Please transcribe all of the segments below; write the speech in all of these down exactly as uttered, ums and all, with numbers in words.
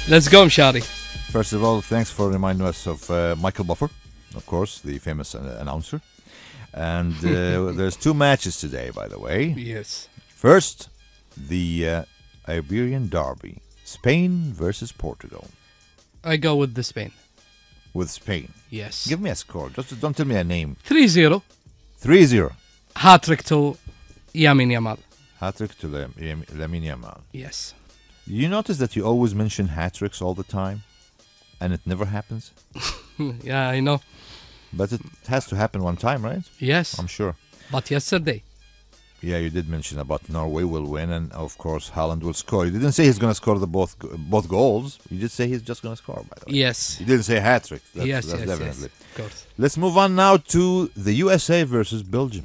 Let's go, Mshari. First of all, thanks for reminding us of uh, Michael Buffer, of course, the famous uh, announcer. And uh, there's two matches today, by the way. Yes. First, the uh, Iberian Derby, Spain versus Portugal. I go with the Spain. With Spain. Yes. Give me a score. Just don't tell me a name. three zero. three zero. Hat-trick to Yamin Yamal. Hat-trick to Lam- Lam- Lamine Yamal. Yes. You notice that you always mention hat-tricks all the time, and it never happens? Yeah, I know. But it has to happen one time, right? Yes. I'm sure. But yesterday. Yeah, you did mention about Norway will win, and of course Haaland will score. You didn't say he's going to score the both both goals. You did say he's just going to score, by the way. Yes. You didn't say hat trick. That's, yes, that's yes, definitely. yes. Of course. Let's move on now to the U S A versus Belgium.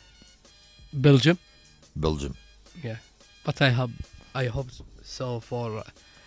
Belgium. Belgium. Yeah. But I hope I hope so for uh,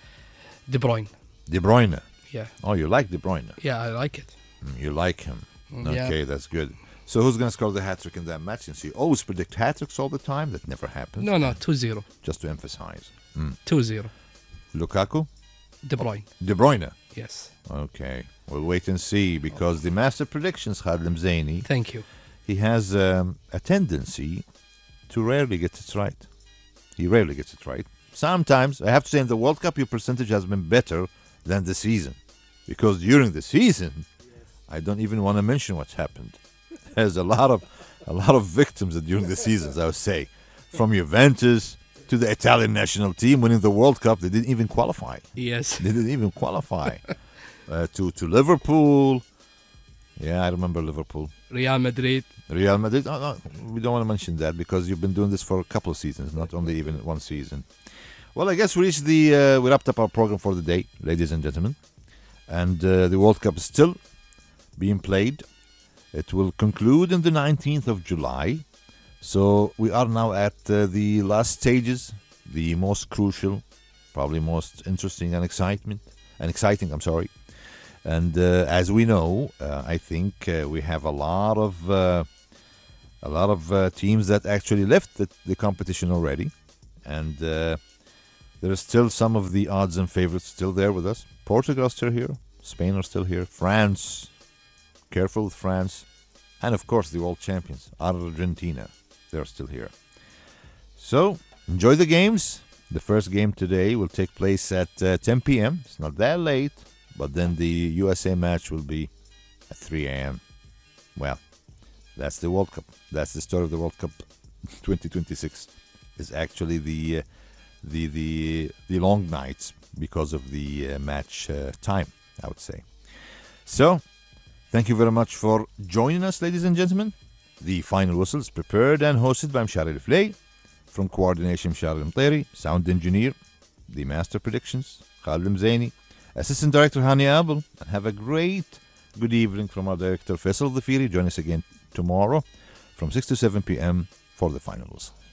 De Bruyne. De Bruyne. Yeah. Oh, you like De Bruyne. Yeah, I like it. Mm, you like him. Yeah. Okay, that's good. So who's going to score the hat-trick in that match? Since you always predict hat-tricks all the time, that never happens. No, no, two zero. Just to emphasize. Mm. two zero. Lukaku? De Bruyne. De Bruyne? Yes. Okay. We'll wait and see, because the master predictions, Khalid Zaini, Thank you. he has um, a tendency to rarely get it right. He rarely gets it right. Sometimes, I have to say, in the World Cup, your percentage has been better than the season. Because during the season, I don't even want to mention what's happened. There's a lot of a lot of victims during the seasons, I would say. From Juventus to the Italian national team winning the World Cup, they didn't even qualify. Yes. They didn't even qualify. uh, to, to Liverpool. Yeah, I remember Liverpool. Real Madrid. Real Madrid. Oh, no, we don't want to mention that because you've been doing this for a couple of seasons, not only even one season. Well, I guess we reached the, uh, we wrapped up our program for the day, ladies and gentlemen. And uh, the World Cup is still being played. It will conclude on the nineteenth of July. So we are now at uh, the last stages, the most crucial, probably most interesting and excitement and exciting. I'm sorry. And uh, as we know, uh, I think uh, we have a lot of uh, a lot of uh, teams that actually left the, the competition already, and uh, there are still some of the odds and favorites still there with us. Portugal is still here, Spain are still here, France. Careful with France. And of course the world champions, Argentina. They're still here. So, enjoy the games. The first game today will take place at uh, ten p.m. It's not that late. But then the U S A match will be at three a.m. Well, that's the World Cup. That's the story of the World Cup twenty twenty-six. Is actually the, uh, the, the, the long nights because of the uh, match uh, time, I would say. So, thank you very much for joining us, ladies and gentlemen. The final whistle is prepared and hosted by Mshari Al-Flay. From coordination, Mshari Al-Mteri. Sound engineer, the master predictions, Khalid Zaini. Assistant Director, Hani Abel. And have a great good evening from our Director, Faisal Dhafiri. Join us again tomorrow from six to seven p.m. for the final whistle.